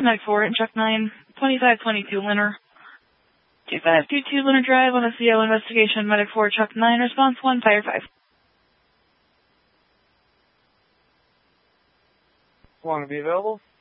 Medic 4 and Truck 9, 2522 Linner. 2522 Linner Drive on a CO investigation. Medic 4, Truck 9, response 1, Fire 5. Want to be available?